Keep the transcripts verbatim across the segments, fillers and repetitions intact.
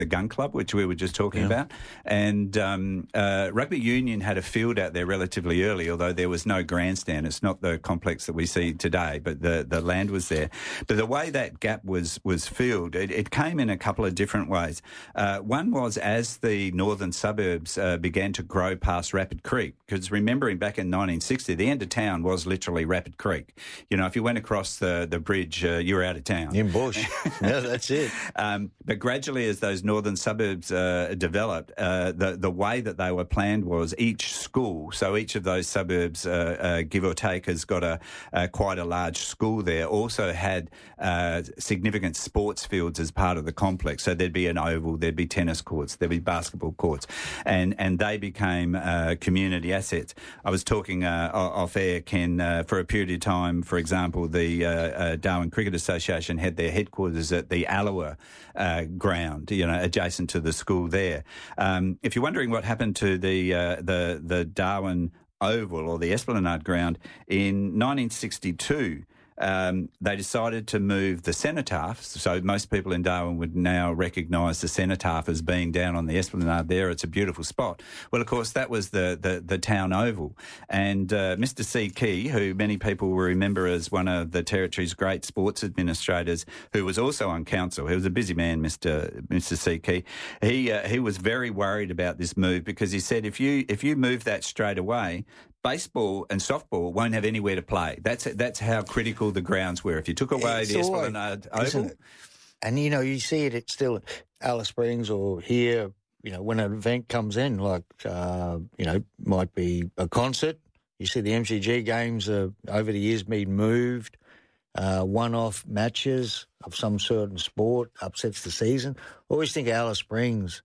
the gun club, which we were just talking yeah. about. And um, uh, Rugby Union had a field out there relatively early, although there was no grandstand. It's not the complex that we see today, but the, the land was there. But the way that gap was was filled, it, it came in a couple of different ways. Uh, one was as the northern suburbs uh, began to grow past Rapid Creek, because remembering back in nineteen sixty, the end of town was literally Rapid Creek. You know, if you went across the, the bridge, uh, you were out of town. In bush. Yeah, that's it. Um, but gradually, as those northern suburbs uh, developed, uh, the the way that they were planned was each school. So each of those suburbs, uh, uh, give or take, has got a uh, quite a large school there. Also had uh, significant sports fields as part of the complex. So there'd be an oval, there'd be tennis courts, there'd be basketball courts, and and they became uh, community assets. I was talking uh, off air, Ken, uh, for a period of time. For example, the uh, uh, Darwin Cricket Association had their headquarters at the Alloa uh, ground, you know, adjacent to the school there. Um, if you're wondering what happened to the uh, the the Darwin Oval or the Esplanade ground in nineteen sixty-two. Um, they decided to move the cenotaph. So most people in Darwin would now recognise the cenotaph as being down on the Esplanade there. It's a beautiful spot. Well, of course, that was the, the, the town oval. And uh, Mister C. Key, who many people will remember as one of the Territory's great sports administrators, who was also on council. He was a busy man, Mister Mister C. Key. He uh, he was very worried about this move because he said if you if you move that straight away, baseball and softball won't have anywhere to play. That's that's how critical the grounds were. If you took away it's the always, Esplanade Oval. And, you know, you see it, it's still Alice Springs or here, you know, when an event comes in, like, uh, you know, might be a concert. You see the M C G games uh, over the years being moved, uh, one-off matches of some certain sport upsets the season. Always think Alice Springs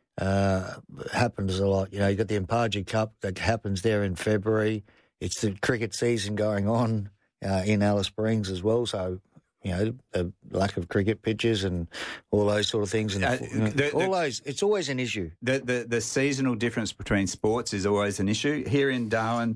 Uh, happens a lot. You know, you got the Impaji Cup that happens there in February. It's the cricket season going on uh, in Alice Springs as well. So, you know, the lack of cricket pitches and all those sort of things. And uh, you know, the, all the, those, it's always an issue. The, the the seasonal difference between sports is always an issue. Here in Darwin,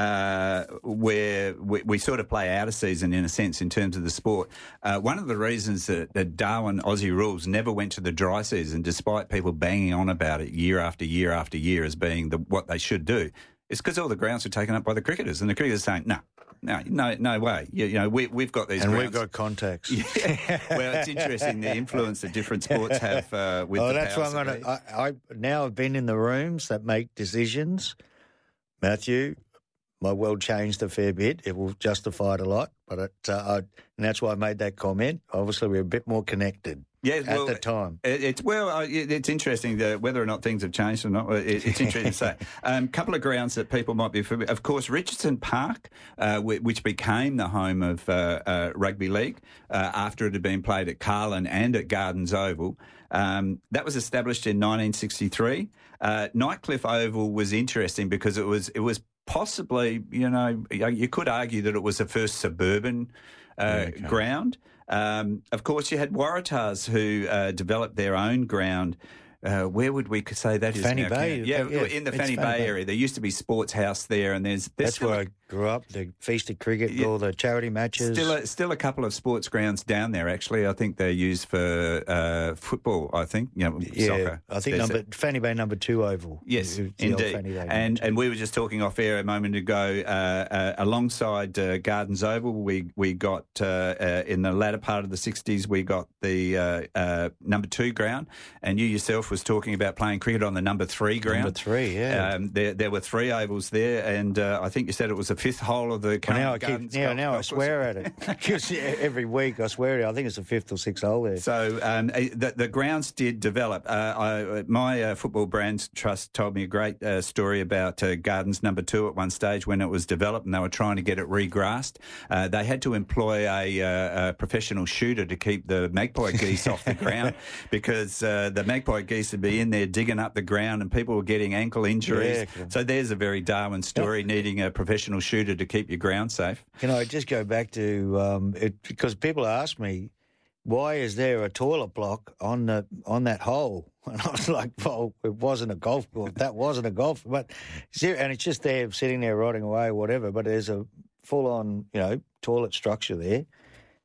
uh, where we, we sort of play out of season in a sense in terms of the sport. Uh, one of the reasons that, that Darwin Aussie rules never went to the dry season, despite people banging on about it year after year after year as being the, what they should do, is because all the grounds are taken up by the cricketers, and the cricketers saying, no, no, no, no way. You, you know, we, we've got these and grounds. we've got contacts. Yeah. Well, it's interesting the influence that different sports have uh, with oh, the that's why I'm going to. I, I now have been in the rooms that make decisions, Matthew. My world changed a fair bit. It will justify it a lot, but it, uh, I, and that's why I made that comment. Obviously, we're a bit more connected yeah, well, at the time. It, it's well, it, it's interesting that whether or not things have changed or not. It, it's interesting to say. A um, couple of grounds that people might be familiar. Of course, Richardson Park, uh, which became the home of uh, uh, rugby league uh, after it had been played at Carlin and at Gardens Oval. Um, that was established in nineteen sixty-three. Uh, Nightcliff Oval was interesting because it was it was. Possibly, you know, you could argue that it was the first suburban uh, okay. ground. Um, of course, you had Waratahs who uh, developed their own ground. Uh, where would we say that is Fanny now? Bay. Yeah, yeah, in the Fanny, Fanny Bay, Bay area. There used to be Sports House there, and there's... there's That's where a, I grew up, the Feast of Cricket, yeah, all the charity matches. Still a, still a couple of sports grounds down there, actually. I think they're used for uh, football, I think, you know, yeah, soccer. I think number, a, Fanny Bay number two oval. Yes, indeed. And and we were just talking off air a moment ago, uh, uh, alongside uh, Gardens Oval, we, we got, uh, uh, in the latter part of the sixties, we got the uh, uh, number two ground, and you yourself was talking about playing cricket on the number three ground. Number three, yeah. Um, there, there were three ovals there, and uh, I think you said it was the fifth hole of the well, now I Gardens. Keep, now, now I swear at it. Because every week I swear at it. I think it's the fifth or sixth hole there. So um, the, the grounds did develop. Uh, I, my uh, Football Brands Trust told me a great uh, story about uh, Gardens number two at one stage when it was developed, and they were trying to get it regrassed. Uh, they had to employ a, uh, a professional shooter to keep the magpie geese off the ground because uh, the magpie geese would be in there digging up the ground and people were getting ankle injuries. Yeah, cool. So there's a very Darwin story, yeah. needing a professional shooter to keep your ground safe. Can I just go back to, um, it, because people ask me, why is there a toilet block on the on that hole? And I was like, well, it wasn't a golf course. That wasn't a golf, but and it's just there sitting there rotting away, whatever. But there's a full-on, you know, toilet structure there.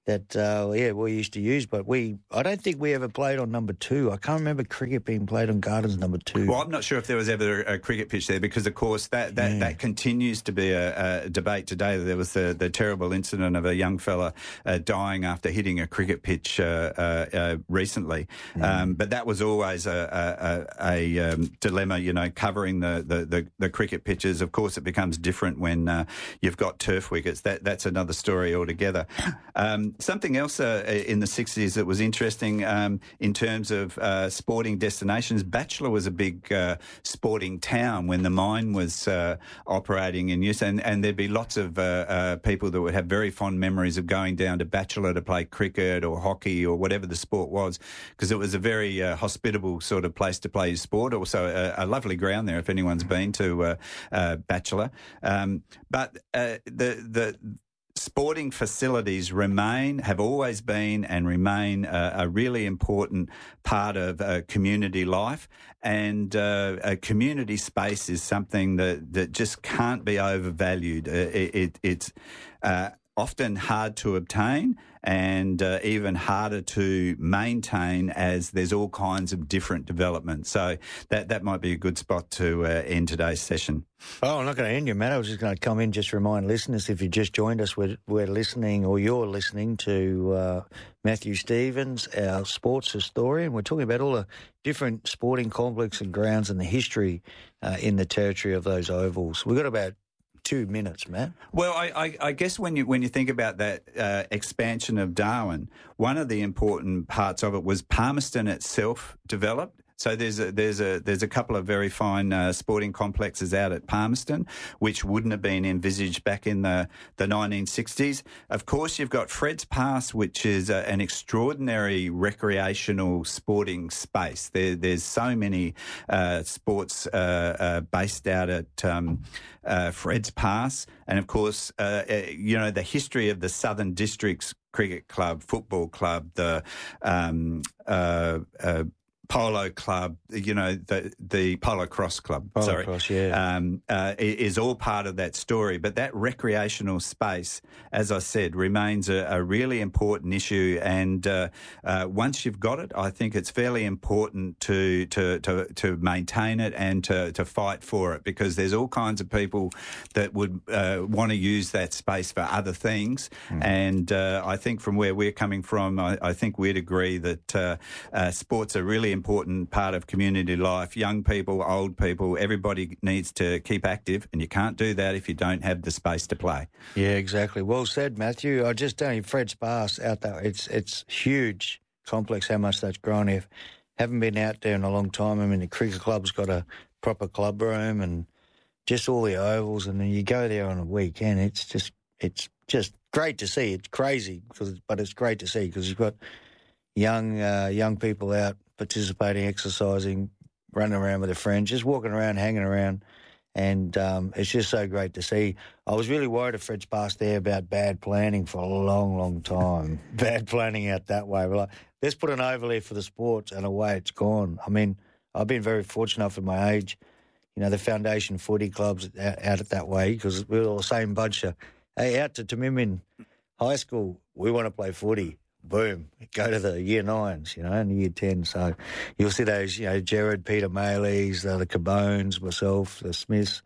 that, uh, yeah, we used to use. But we, I don't think we ever played on number two. I can't remember cricket being played on Gardens number two. Well, I'm not sure if there was ever a cricket pitch there because, of course, that that, yeah. that continues to be a, a debate today. There was the, the terrible incident of a young fella uh, dying after hitting a cricket pitch uh, uh, uh, recently. Mm. Um, but that was always a, a, a, a um, dilemma, you know, covering the, the, the, the cricket pitches. Of course, it becomes different when uh, you've got turf wickets. That That's another story altogether. Um, something else uh, in the sixties that was interesting um, in terms of uh, sporting destinations, Bachelor was a big uh, sporting town when the mine was uh, operating in use, and, and there'd be lots of uh, uh, people that would have very fond memories of going down to Bachelor to play cricket or hockey or whatever the sport was, because it was a very uh, hospitable sort of place to play your sport. Also a, a lovely ground there if anyone's been to uh, uh, Bachelor. Um, but uh, the the sporting facilities remain, have always been and remain uh, a really important part of uh, community life, and uh, a community space is something that, that just can't be overvalued. Uh, it, it, it's uh, often hard to obtain and uh, even harder to maintain as there's all kinds of different developments. So that, that might be a good spot to uh, end today's session. Oh, I'm not going to end you, Matt. I was just going to come in, just remind listeners, if you just joined us, we're, we're listening, or you're listening to uh, Matthew Stevens, our sports historian. We're talking about all the different sporting complexes and grounds and the history uh, in the territory of those ovals. We've got about two minutes, Matt. Well, I, I, I guess when you when you think about that uh, expansion of Darwin, one of the important parts of it was Palmerston itself developed. So there's a, there's a there's a couple of very fine uh, sporting complexes out at Palmerston, which wouldn't have been envisaged back in the, the nineteen sixties. Of course, you've got Fred's Pass, which is a, an extraordinary recreational sporting space. There, there's so many uh, sports uh, uh, based out at um, uh, Fred's Pass, and of course, uh, uh, you know, the history of the Southern Districts Cricket Club, Football Club, the um, uh, uh, Polo Club, you know, the the Polo Cross Club, Polo sorry, Cross, yeah. um, uh, is all part of that story. But that recreational space, as I said, remains a, a really important issue. And uh, uh, once you've got it, I think it's fairly important to to to, to maintain it and to, to fight for it, because there's all kinds of people that would uh, want to use that space for other things. Mm. And uh, I think from where we're coming from, I, I think we'd agree that uh, uh, sports are really important part of community life. Young people, old people, everybody needs to keep active, and you can't do that if you don't have the space to play. Yeah, exactly. Well said, Matthew. I just tell you, Fred's Pass out there, it's it's huge complex how much that's grown. If haven't been out there in a long time. I mean, the cricket club's got a proper club room and just all the ovals, and then you go there on a weekend. It's just it's just great to see. It's crazy, because but it's great to see because you've got young uh, young people out participating, exercising, running around with their friends, just walking around, hanging around, and um, it's just so great to see. I was really worried at Fred's Pass there about bad planning for a long, long time. Bad planning out that way. But like, let's put an oval here for the sports, and away it's gone. I mean, I've been very fortunate for my age. You know, the foundation footy clubs out, out at that way, because we're all the same bunch of, hey, out to Tamimin High School, we want to play footy. Boom, go to the year nines, you know, and year ten. So you'll see those, you know, Jared, Peter Mayleys, uh, the Cabones, myself, the Smiths,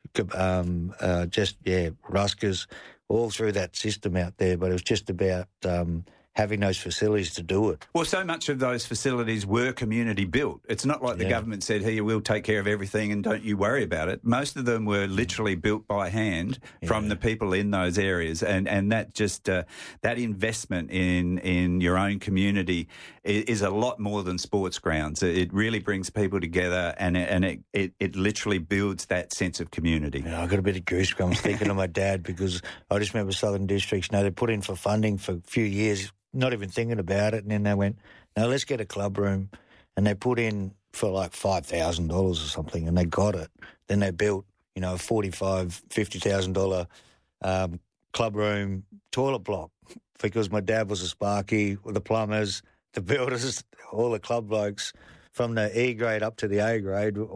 um, uh, just, yeah, Ruskers, all through that system out there. But it was just about um, having those facilities to do it. Well, so much of those facilities were community built. It's not like the yeah. government said, here, we'll take care of everything and don't you worry about it. Most of them were literally built by hand yeah. from the people in those areas. And, and that just, uh, that investment in, in your own community is, is a lot more than sports grounds. It really brings people together, and it, and it, it, it literally builds that sense of community. Yeah, I got a bit of goosebumps thinking of my dad, because I just remember Southern Districts, you know, they put in for funding for a few years, not even thinking about it, and then they went, no, let's get a club room, and they put in for like five thousand dollars or something, and they got it. Then they built, you know, a forty-five thousand dollars, fifty thousand dollars um, club room toilet block, because my dad was a Sparky, the plumbers, the builders, all the club blokes from the E grade up to the A grade, all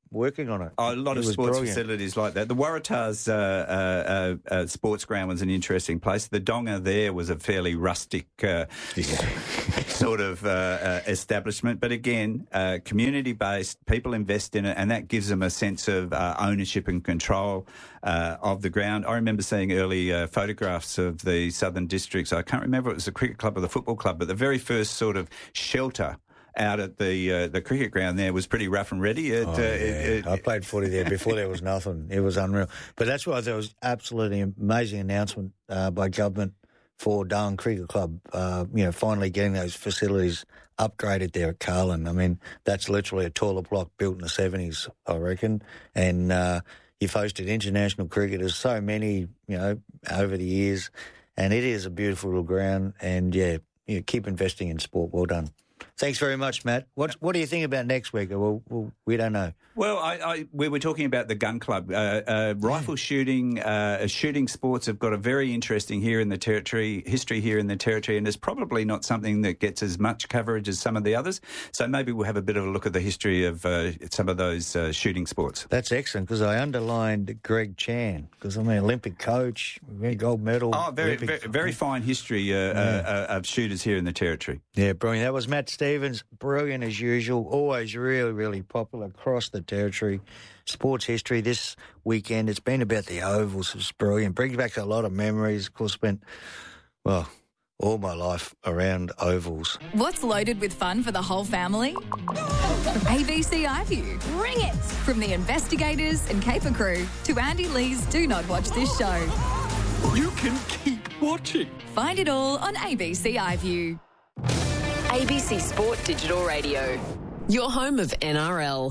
working on it. Oh, a lot it of was sports brilliant. facilities like that. The Waratahs uh, uh, uh, sports ground was an interesting place. The Donga there was a fairly rustic uh, sort of uh, uh, establishment. But again, uh, community-based, people invest in it, and that gives them a sense of uh, ownership and control uh, of the ground. I remember seeing early uh, photographs of the Southern Districts. I can't remember if it was the cricket club or the football club, but the very first sort of shelter out at the uh, the cricket ground there was pretty rough and ready. It, Oh, uh, yeah. it, it, I played footy there before there was nothing. It was unreal. But that's why there was absolutely amazing announcement uh, by government for Darwin Cricket Club, uh, you know, finally getting those facilities upgraded there at Carlin. I mean, that's literally a toilet block built in the seventies, I reckon. And uh, you've hosted international cricketers, so many, you know, over the years. And it is a beautiful little ground. And, yeah, you know, keep investing in sport. Well done. Thanks very much, Matt. What What do you think about next week? Well, well we don't know. Well, I, I, we were talking about the gun club. Uh, uh, rifle yeah. shooting, uh, shooting sports have got a very interesting here in the territory, history here in the territory, and it's probably not something that gets as much coverage as some of the others. So maybe we'll have a bit of a look at the history of uh, some of those uh, shooting sports. That's excellent, because I underlined Greg Chan, because I'm an Olympic coach, gold medal. Oh, very, Olympic... very, very fine history uh, yeah. uh, of shooters here in the territory. Yeah, brilliant. That was Matt Stevens, brilliant as usual, always really, really popular across the territory. Sports history this weekend, it's been about the ovals. It's brilliant. Brings back a lot of memories. Of course, spent, well, all my life around ovals. What's loaded with fun for the whole family? A B C iView. Bring it! From the investigators and caper crew to Andy Lee's Do Not Watch This Show. You can keep watching. Find it all on A B C iView. A B C Sport Digital Radio. Your home of N R L.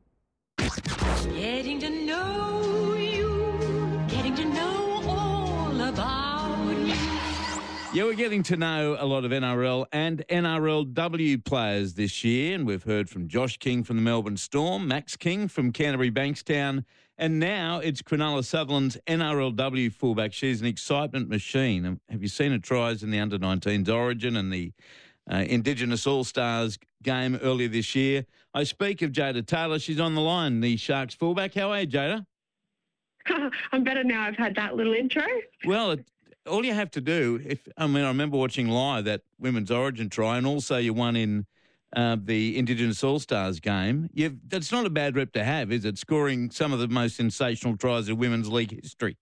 Getting to know you, getting to know all about you. Yeah, we're getting to know a lot of N R L and N R L W players this year, and we've heard from Josh King from the Melbourne Storm, Max King from Canterbury Bankstown, and now it's Cronulla Sutherland's N R L W fullback. She's an excitement machine. Have you seen her tries in the under nineteens Origin and the Uh, Indigenous All-Stars game earlier this year? I speak of Jada Taylor. She's on the line, the Sharks fullback. How are you, Jada? I'm better now I've had that little intro. Well, it, all you have to do, if I mean, I remember watching live that Women's Origin try, and also you won in uh, the Indigenous All-Stars game. You've, that's not a bad rep to have, is it? Scoring some of the most sensational tries in Women's League history.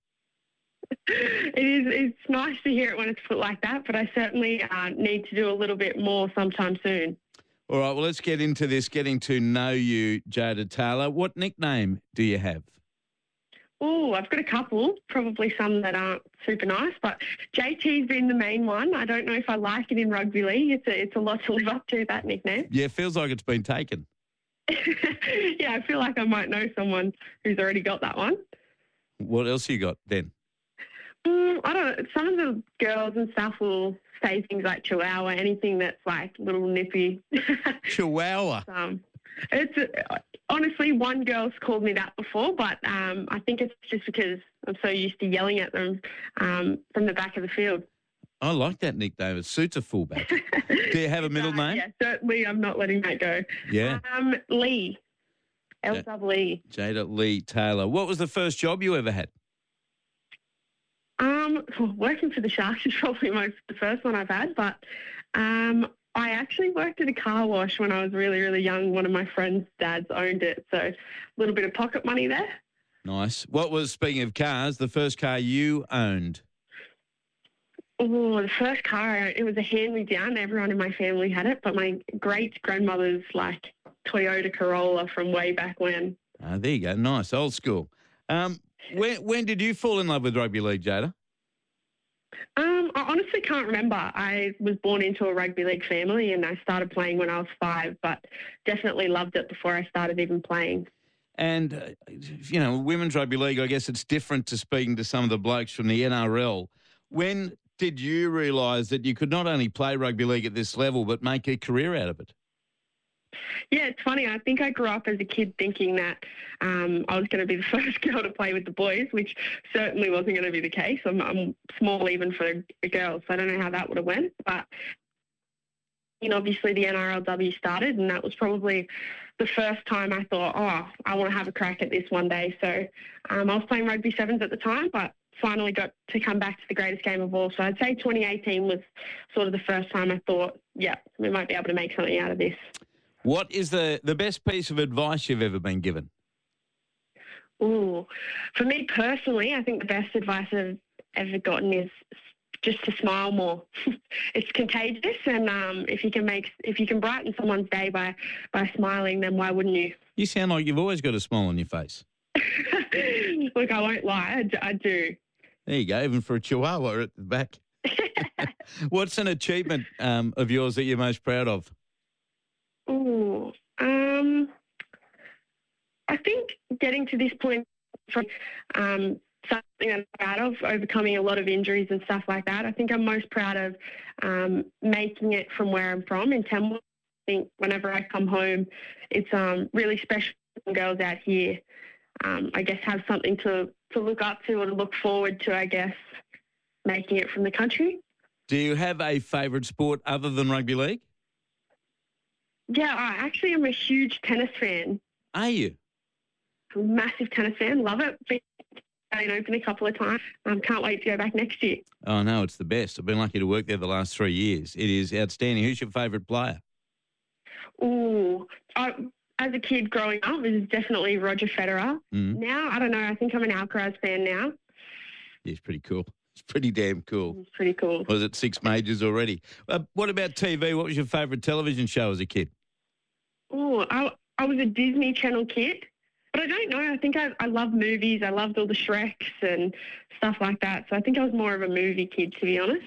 It is. It's nice to hear it when it's put like that, but I certainly uh, need to do a little bit more sometime soon. All right, well, let's get into this, getting to know you, Jada Taylor. What nickname do you have? Oh, I've got a couple, probably some that aren't super nice, but J T's been the main one. I don't know if I like it in rugby league. It's a, it's a lot to live up to, that nickname. Yeah, it feels like it's been taken. Yeah, I feel like I might know someone who's already got that one. What else you got then? Mm, I don't know. Some of the girls and stuff will say things like Chihuahua, anything that's like little nippy. Chihuahua. um, it's uh, honestly, one girl's called me that before, but um, I think it's just because I'm so used to yelling at them um, from the back of the field. I like that nickname. It suits a fullback. Do you have a middle uh, name? Yeah, certainly. I'm not letting that go. Yeah. Um, Lee. L W E. Jada Lee Taylor. What was the first job you ever had? Um, working for the Sharks is probably most the first one I've had, but um, I actually worked at a car wash when I was really, really young. One of my friends' dads owned it, so a little bit of pocket money there. Nice. What was, speaking of cars, the first car you owned? Oh, the first car I owned, it was a hand-me-down. Everyone in my family had it, but my great-grandmother's, like, Toyota Corolla from way back when. Ah, there you go. Nice. Old school. Um, when, when did you fall in love with rugby league, Jada? Um, I honestly can't remember. I was born into a rugby league family and I started playing when I was five, but definitely loved it before I started even playing. And, uh, you know, women's rugby league, I guess it's different to speaking to some of the blokes from the N R L. When did you realise that you could not only play rugby league at this level but make a career out of it? Yeah, it's funny. I think I grew up as a kid thinking that um, I was going to be the first girl to play with the boys, which certainly wasn't going to be the case. I'm, I'm small even for a girl, so I don't know how that would have went. But obviously the N R L W started, and that was probably the first time I thought, oh, I want to have a crack at this one day. So um, I was playing rugby sevens at the time, but finally got to come back to the greatest game of all. So I'd say twenty eighteen was sort of the first time I thought, yeah, we might be able to make something out of this. What is the, the best piece of advice you've ever been given? Ooh, for me personally, I think the best advice I've ever gotten is just to smile more. It's contagious, and um, if you can make, if you can brighten someone's day by by smiling, then why wouldn't you? You sound like you've always got a smile on your face. Look, I won't lie, I do. I do. There you go, even for a chihuahua at the back. What's an achievement um, of yours that you're most proud of? Ooh, um, I think getting to this point from um, something that I'm proud of, overcoming a lot of injuries and stuff like that. I think I'm most proud of um, making it from where I'm from in Tamworth. I think whenever I come home, it's um, really special for girls out here. Um, I guess have something to, to look up to or to look forward to, I guess, making it from the country. Do you have a favourite sport other than rugby league? Yeah, I actually am a huge tennis fan. Are you? I'm a massive tennis fan. Love it. Been open a couple of times. Um, can't wait to go back next year. Oh, no, it's the best. I've been lucky to work there the last three years. It is outstanding. Who's your favourite player? Ooh, I, as a kid growing up, it was definitely Roger Federer. Mm. Now, I don't know. I think I'm an Alcaraz fan now. Yeah, he's pretty cool. It's pretty damn cool. It's pretty cool. Was it six majors already? Uh, what about T V? What was your favourite television show as a kid? Ooh, I, I was a Disney Channel kid. But I don't know. I think I, I love movies. I loved all the Shreks and stuff like that. So I think I was more of a movie kid, to be honest.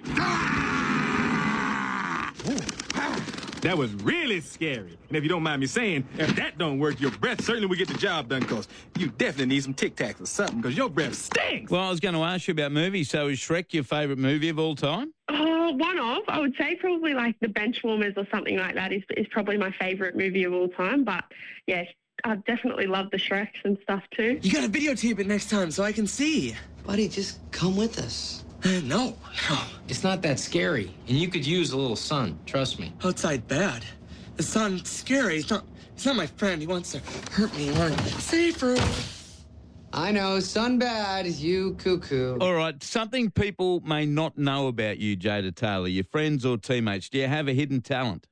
That was really scary. And if you don't mind me saying, if that don't work, your breath certainly will get the job done, because you definitely need some Tic Tacs or something, because your breath stinks. Well, I was going to ask you about movies. So is Shrek your favourite movie of all time? Oh, one of. I would say probably like The Benchwarmers or something like that is, is probably my favourite movie of all time. But, yeah, I definitely love the Shreks and stuff too. You gotta videotape it next time so I can see. Buddy, just come with us. Uh, no, no. It's not that scary, and you could use a little sun, trust me. Outside bad. The sun's scary. He's not, he's not my friend. He wants to hurt me. Learn safer. I know, sun bad, you cuckoo. All right, something people may not know about you, Jada Taylor, your friends or teammates. Do you have a hidden talent?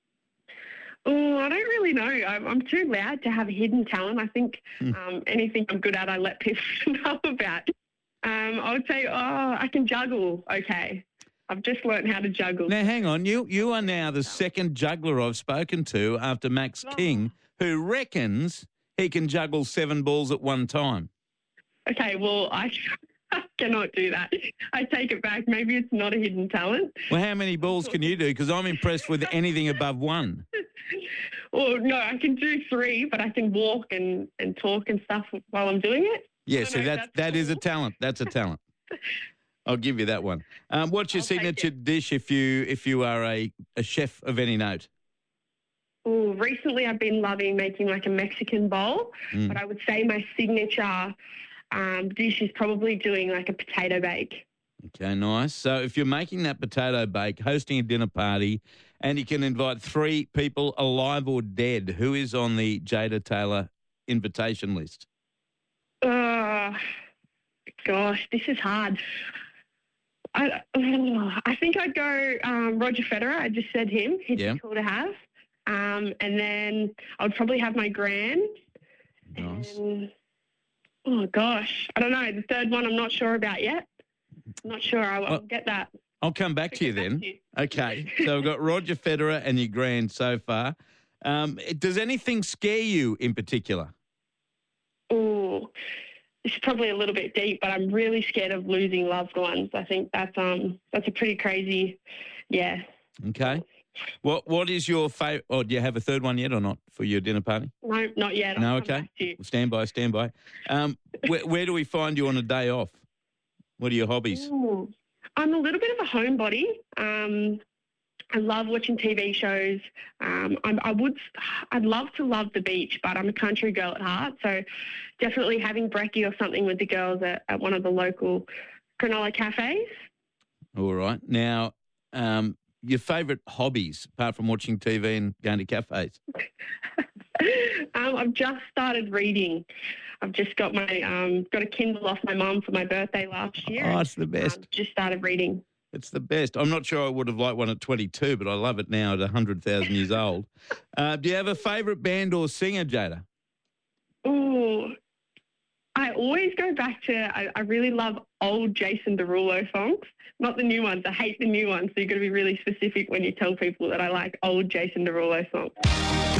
Oh, I don't really know. I'm, I'm too loud to have a hidden talent. I think um, anything I'm good at, I let people know about. Um, I would say, oh, I can juggle. Okay. I've just learned how to juggle. Now, hang on. You you are now the second juggler I've spoken to after Max King, who reckons he can juggle seven balls at one time. Okay, well, I, I cannot do that. I take it back. Maybe it's not a hidden talent. Well, how many balls can you do? Because I'm impressed with anything above one. Well, no, I can do three, but I can walk and, and talk and stuff while I'm doing it. Yeah, see, that, that is a talent. That's a talent. I'll give you that one. Um, what's your I'll take signature it. dish if you if you are a, a chef of any note? Ooh, recently I've been loving making like a Mexican bowl, Mm. but I would say my signature um, dish is probably doing like a potato bake. Okay, nice. So if you're making that potato bake, hosting a dinner party, and you can invite three people alive or dead, who is on the Jada Taylor invitation list? Uh, gosh, this is hard. I, oh, I think I'd go um, Roger Federer. I just said him. He'd Yeah. be cool to have. Um, and then I would probably have my gran. Nice. And, oh, gosh. I don't know. The third one I'm not sure about yet. I'm not sure. I'll, I'll Well, get that. I'll come back to you Get back then. to you. Okay, so we've got Roger Federer and your grand so far. Um, does anything scare you in particular? Oh, this is probably a little bit deep, but I'm really scared of losing loved ones. I think that's um that's a pretty crazy, yeah. Okay. What What is your favourite? Oh, do you have a third one yet or not for your dinner party? No, not yet. No, I'll come okay. back to you. Stand by, stand by. Um, where, where do we find you on a day off? What are your hobbies? Ooh. I'm a little bit of a homebody. Um, I love watching T V shows. Um, I'm, I would, I'd love to love the beach, but I'm a country girl at heart. So definitely having brekkie or something with the girls at, at one of the local granola cafes. All right. Now, um, your favourite hobbies apart from watching T V and going to cafes? um, I've just started reading. I've just got my um, got a Kindle off my mum for my birthday last year. Oh, it's the best. Um, just started reading. It's the best. I'm not sure I would have liked one at twenty-two, but I love it now at one hundred thousand years old. Uh, do you have a favourite band or singer, Jada? Ooh, I always go back to, I, I really love old Jason Derulo songs, not the new ones. I hate the new ones, so you've got to be really specific when you tell people that I like old Jason Derulo songs.